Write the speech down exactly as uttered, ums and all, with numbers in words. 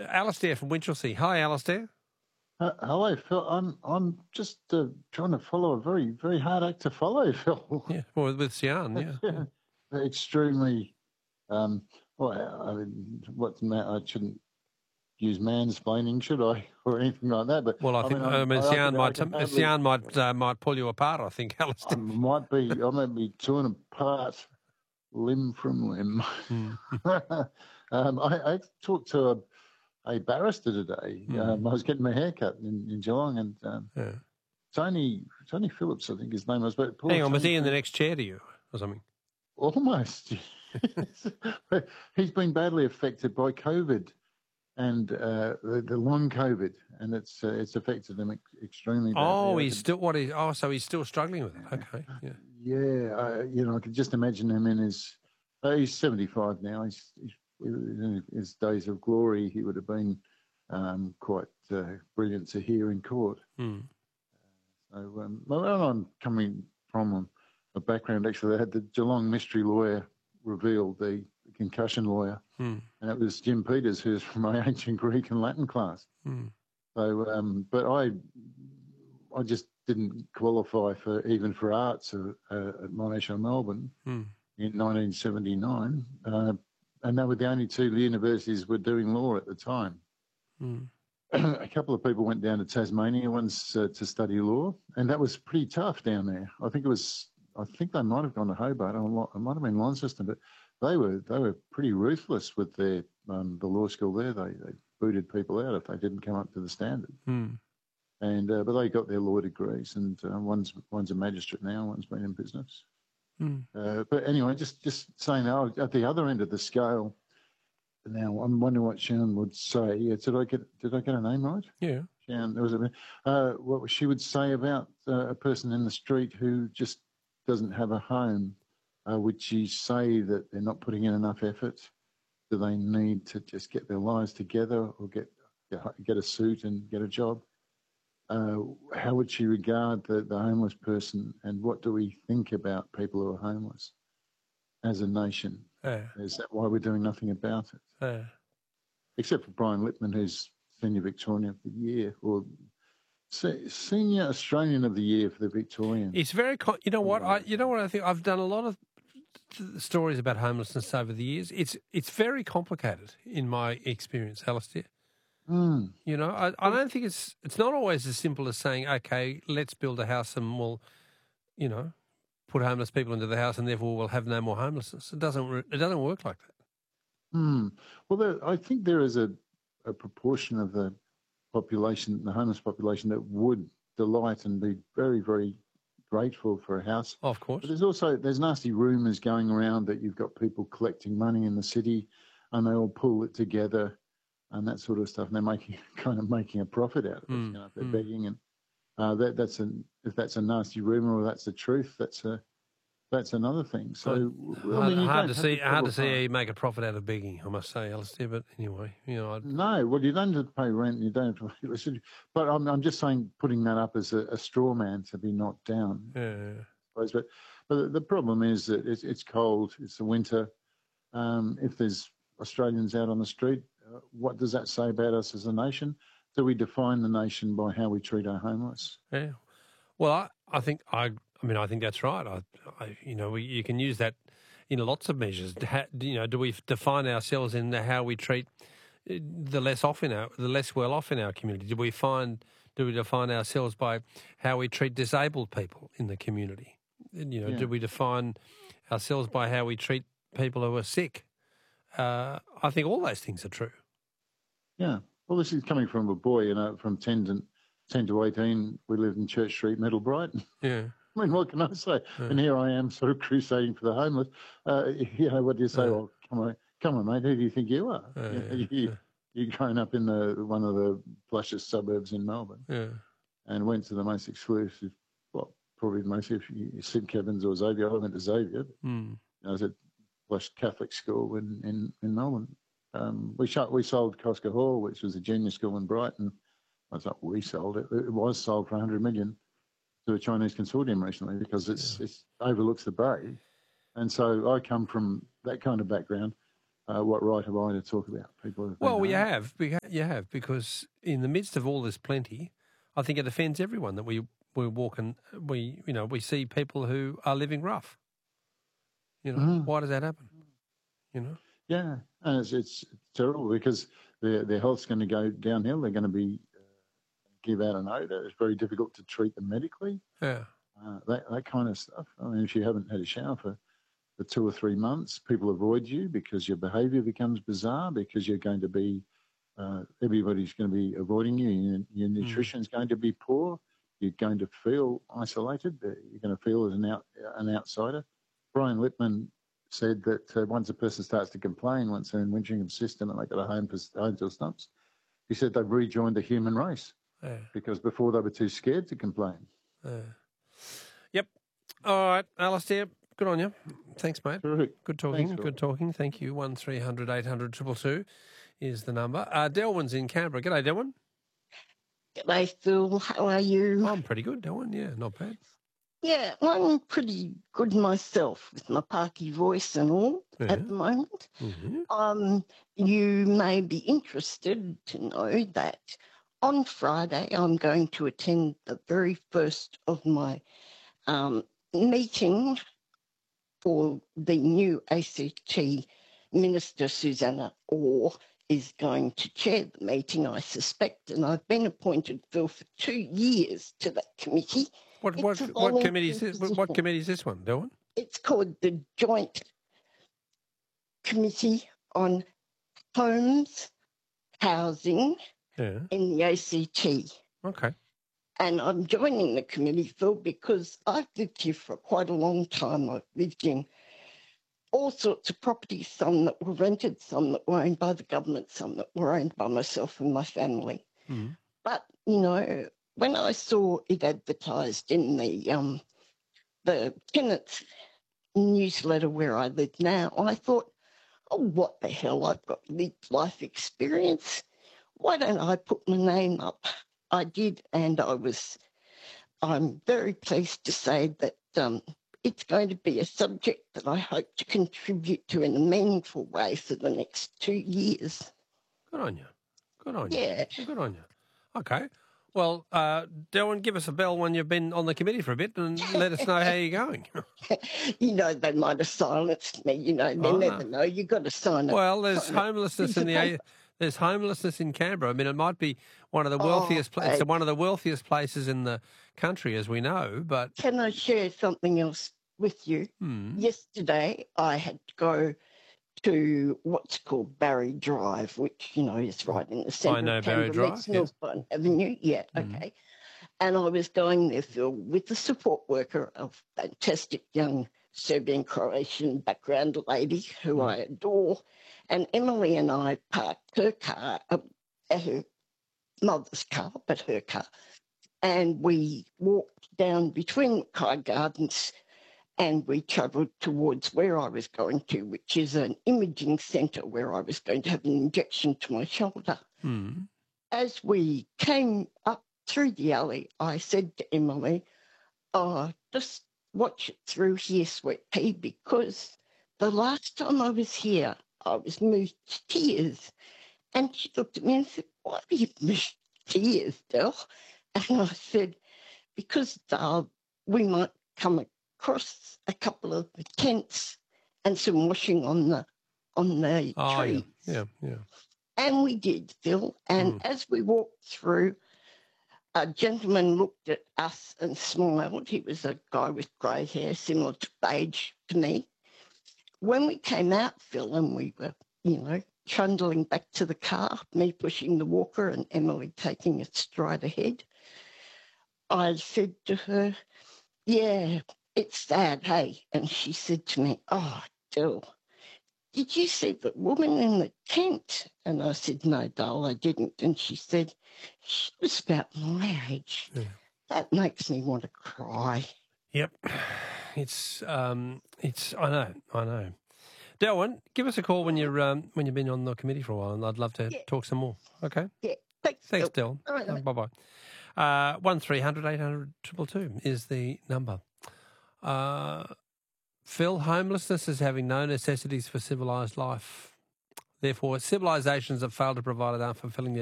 Alistair from Winchelsea. Hi, Alistair. Uh, hello, Phil. I'm I'm just uh, trying to follow a very very hard act to follow, Phil. Yeah, well, with Sian, yeah. yeah. Extremely. Um, well, I mean, what's that? I shouldn't use mansplaining, should I, or anything like that? But well, I, I think mean, I mean, Sian might Sian might uh, might pull you apart. I think, Alistair. I might be. I might be torn apart, limb from limb. Mm. um, I, I talked to a. a barrister today. Mm. Um, I was getting my hair cut in, in Geelong, and um, yeah. Tony Tony Phillips, I think his name was. But Hang on, Tony was he in the next chair to you or something? Almost. He's been badly affected by COVID and uh, the, the long COVID, and it's uh, it's affected him extremely badly. Oh, he's still what? Is, oh, so he's still struggling with it. Okay, yeah. Yeah, uh, you know, I could just imagine him in his. Uh, he's seventy-five now. He's, he's in his days of glory, he would have been um, quite uh, brilliant to hear in court. Mm. So, um, well, I'm coming from a background, actually, they had the Geelong mystery lawyer revealed, the concussion lawyer, mm. and it was Jim Peters, who's from my ancient Greek and Latin class. Mm. So, um, but I, I just didn't qualify for even for arts uh, at Monash or Melbourne mm. in nineteen seventy-nine. Uh, And they were the only two universities were doing law at the time. Mm. A couple of people went down to Tasmania once uh, to study law, and that was pretty tough down there. I think it was. I think they might have gone to Hobart. It might have been Launceston, but they were they were pretty ruthless with their um, the law school there. They they booted people out if they didn't come up to the standard. Mm. And uh, but they got their law degrees, and uh, one's one's a magistrate now, one's been in business. Mm. Uh, but anyway, just, just saying oh, at the other end of the scale, now I'm wondering what Sian would say. Yeah, did I get did I get her name right? Yeah. Sian, there was a, uh, what she would say about uh, a person in the street who just doesn't have a home. Uh, would she say that they're not putting in enough effort? Do they need to just get their lives together or get get a suit and get a job? Uh, how would she regard the, the homeless person, and what do we think about people who are homeless as a nation? Yeah. Is that why we're doing nothing about it? Yeah. Except for Brian Lipman, who's Senior Victorian of the Year, or se- Senior Australian of the Year for the Victorian. It's very, co- you know what, I, you know what I think. I've done a lot of stories about homelessness over the years. It's it's very complicated in my experience, Alistair. Mm. You know, I, I don't think it's it's not always as simple as saying, okay, let's build a house and we'll, you know, put homeless people into the house and therefore we'll have no more homelessness. It doesn't it doesn't work like that. Mm. Well, there, I think there is a, a proportion of the population, the homeless population, that would delight and be very, very grateful for a house. Of course. But there's also there's nasty rumours going around that you've got people collecting money in the city and they all pull it together and that sort of stuff, and they're making kind of making a profit out of it. Mm, you know, if they're mm. begging, and uh, that that's a if that's a nasty rumor or that's the truth, that's a that's another thing. So well, I mean, hard, hard to see hard to see how you make a profit out of begging, I must say, Alistair. But anyway, you know, I'd... no, well, you don't have to pay rent, you don't have to pay. But I'm I'm just saying, putting that up as a, a straw man to be knocked down. Yeah. But but the problem is that it's, it's cold, it's the winter. Um, if there's Australians out on the street, uh, what does that say about us as a nation? Do we define the nation by how we treat our homeless? Yeah. Well, I, I think I, I mean, I think that's right. I, I you know, we, you can use that in lots of measures. How, you know, do we define ourselves in how we treat the less off in our, the less well off in our community? Do we find, do we define ourselves by how we treat disabled people in the community? You know, yeah. do we define ourselves by how we treat people who are sick? Uh, I think all those things are true. Yeah. Well, this is coming from a boy, you know, from ten to, ten to eighteen. We lived in Church Street, Middlebright. Yeah. I mean, what can I say? Yeah. And here I am sort of crusading for the homeless. Uh, you know, what do you say? Yeah. Well, come on, come on, mate. Who do you think you are? Yeah, you know, yeah, you, yeah. You're growing up in the one of the plushest suburbs in Melbourne. Yeah. And went to the most exclusive, well, probably the most exclusive, St Kevin's or Xavier. I went to Xavier. Mm. I was at plush Catholic school in, in, in Melbourne. Um, we shut, we sold Cosca Hall, which was a junior school in Brighton. I was like, we sold it. It was sold for one hundred million to a Chinese consortium recently because it's, yeah. it's overlooks the bay. And so I come from that kind of background. uh, what right have I to talk about people? Who've been Well, you harmed? have. beca- You have, because in the midst of all this plenty, I think it offends everyone that we we walk and we you know we see people who are living rough. You know, Mhm. why does that happen? You know. Yeah, and it's, it's terrible because their their health's going to go downhill. They're going to be give out an odour. It's very difficult to treat them medically. Yeah. Uh, that that kind of stuff. I mean, if you haven't had a shower for, for two or three months, people avoid you because your behaviour becomes bizarre. Because you're going to be uh, everybody's going to be avoiding you. Your, your Mm. nutrition's going to be poor. You're going to feel isolated. You're going to feel as an out an outsider. Brian Littman said that uh, once a person starts to complain, once they're in Winchingham's system and they got a home for home till stumps, he said they've rejoined the human race Yeah. because before they were too scared to complain. Yeah. Yep. All right, Alistair. Good on you. Thanks, mate. Terrific. Good talking. Thanks, Phil. Good talking. Thank you. One three hundred eight hundred two two is the number. Uh, Delwyn's in Canberra. G'day, Delwyn. G'day, Phil. How are you? I'm pretty good, Delwyn. Yeah, not bad. Yeah, I'm pretty good myself with my parky voice and all Yeah. at the moment. Mm-hmm. Um, you may be interested to know that on Friday I'm going to attend the very first of my um, meeting for the new A C T Minister, Susanna Orr, is going to chair the meeting, I suspect, and I've been appointed, Phil, for two years to that committee. What It's what a what committee is voluntary this? What, what position. committee is this one, Delwyn? It's called the Joint Committee on Homes, Housing Yeah. in the A C T. Okay. And I'm joining the committee, Phil, because I've lived here for quite a long time. I've lived in all sorts of properties, some that were rented, some that were owned by the government, some that were owned by myself and my family. Mm. But, you know, when I saw it advertised in the um, the tenants newsletter where I live now, I thought, oh, what the hell, I've got lived life experience. Why don't I put my name up? I did, and I was, I'm very pleased to say that um, it's going to be a subject that I hope to contribute to in a meaningful way for the next two years. Good on you. Good on you. Yeah. Good on you. Okay. Well, uh, Delwyn, give us a bell when you've been on the committee for a bit and let us know how you're going. You know, they might have silenced me. You know, they Oh, never no. know. You've got to sign it. Well, there's sign a homelessness piece in of the A- paper. there's homelessness in Canberra. I mean, it might be one of the Oh, wealthiest places, babe. one of the wealthiest places in the country, as we know. But Can I share something else with you? hmm, Yesterday, I had to go to what's called Barry Drive, which, you know, is right in the centre know of Barry Canberra, Drive, meets yeah. Northbourne Avenue. Yeah, Mhm. okay. And I was going there, Phil, with the support worker, a fantastic young Serbian-Croatian background lady who Mm. I adore. And Emily and I parked her car, uh, her mother's car, but her car, and we walked down between Mackay Gardens and we travelled towards where I was going to, which is an imaging centre where I was going to have an injection to my shoulder. hmm. As we came up through the alley, I said to Emily, oh, just watch it through here, sweet pea, because the last time I was here, I was moved to tears. And she looked at me and said, why are you moved to tears, Del? And I said, because uh, we might come across a couple of the tents and some washing on the on the Oh, yeah, trees. yeah, yeah. And we did, Phil. And Mm. as we walked through, a gentleman looked at us and smiled. He was a guy with grey hair, similar to age to me. When we came out, Phil, and we were, you know, trundling back to the car, me pushing the walker and Emily taking a stride ahead, I said to her, yeah, it's sad, hey? And she said to me, oh, Dill, did you see the woman in the tent? And I said, no, doll, I didn't. And she said, she was about my age. Yeah. That makes me want to cry. Yep. It's um, it's. I know, I know. Delwyn, give us a call when you're um, when you've been on the committee for a while, and I'd love to Yeah. talk some more. Okay. Yeah, thanks, Thanks, Phil. Del. All right, mate. bye bye. Uh, one three hundred eight hundred triple two is the number. Uh, Phil, homelessness is having no necessities for civilised life Therefore, civilizations that fail to provide it aren't fulfilling their